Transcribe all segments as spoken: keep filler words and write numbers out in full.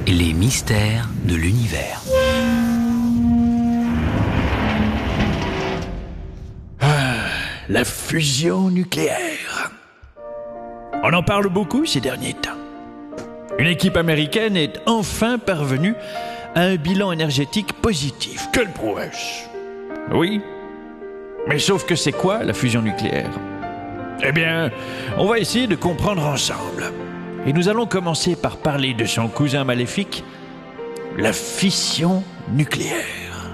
Les mystères de l'univers. Ah, la fusion nucléaire. On en parle beaucoup ces derniers temps. Une équipe américaine est enfin parvenue à un bilan énergétique positif. Quelle prouesse! Oui, mais sauf que c'est quoi la fusion nucléaire? Eh bien, on va essayer de comprendre ensemble. Et nous allons commencer par parler de son cousin maléfique, la fission nucléaire.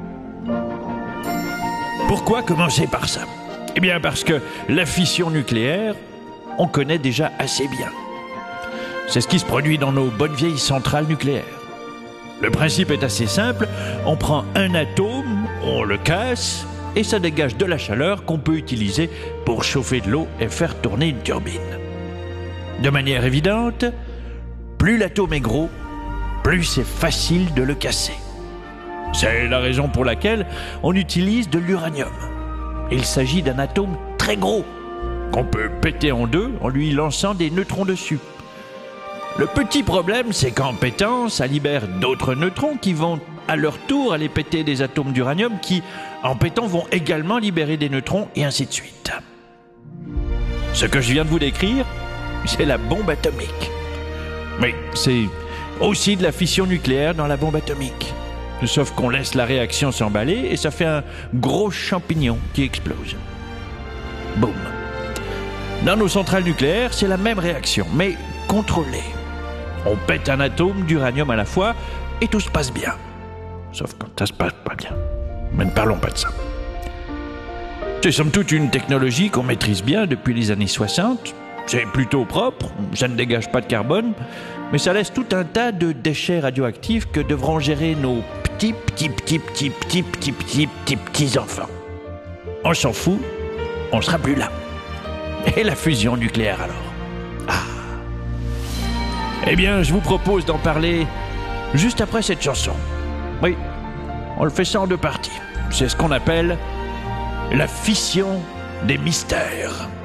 Pourquoi commencer par ça? Eh bien parce que la fission nucléaire, on connaît déjà assez bien. C'est ce qui se produit dans nos bonnes vieilles centrales nucléaires. Le principe est assez simple, on prend un atome, on le casse, et ça dégage de la chaleur qu'on peut utiliser pour chauffer de l'eau et faire tourner une turbine. De manière évidente, plus l'atome est gros, plus c'est facile de le casser. C'est la raison pour laquelle on utilise de l'uranium. Il s'agit d'un atome très gros, qu'on peut péter en deux en lui lançant des neutrons dessus. Le petit problème, c'est qu'en pétant, ça libère d'autres neutrons qui vont à leur tour aller péter des atomes d'uranium qui, en pétant, vont également libérer des neutrons et ainsi de suite. Ce que je viens de vous décrire, c'est la bombe atomique. Mais c'est aussi de la fission nucléaire dans la bombe atomique. Sauf qu'on laisse la réaction s'emballer et ça fait un gros champignon qui explose. Boum. Dans nos centrales nucléaires, c'est la même réaction, mais contrôlée. On pète un atome d'uranium à la fois et tout se passe bien. Sauf quand ça se passe pas bien. Mais ne parlons pas de ça. C'est somme toute une technologie qu'on maîtrise bien depuis les années soixante. C'est plutôt propre, ça ne dégage pas de carbone, mais ça laisse tout un tas de déchets radioactifs que devront gérer nos petits, petits, petits, petits, petits, petits, petits, petits, petits enfants. On s'en fout, on sera plus là. Et la fusion nucléaire alors? Ah. Eh bien, je vous propose d'en parler juste après cette chanson. Oui, on le fait ça en deux parties. C'est ce qu'on appelle la fission des mystères.